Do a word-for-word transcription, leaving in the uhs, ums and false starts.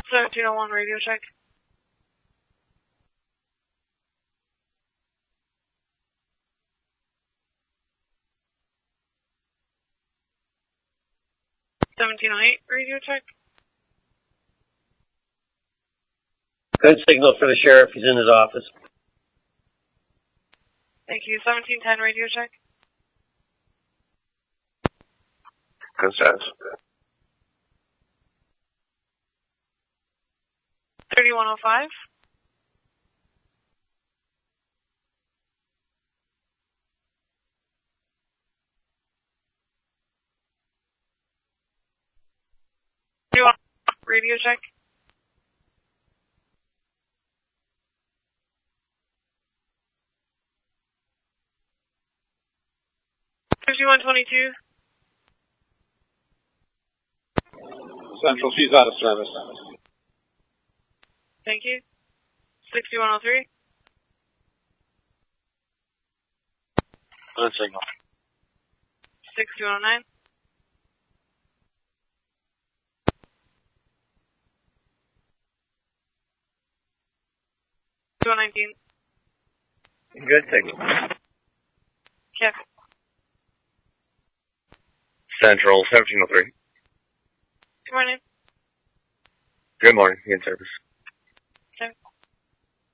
seventeen oh one radio check. seventeen oh eight radio check. Good signal for the sheriff. He's in his office. Thank you. seventeen ten radio check. Good status. thirty-one oh five. thirty-one radio check. fifty-one twenty-two. Central, she's out of service. Thank you. sixty-one oh three. Good signal. sixty-one oh nine. two nineteen. Good signal. Check. Central, seventeen oh three. Good morning. Good morning. In service.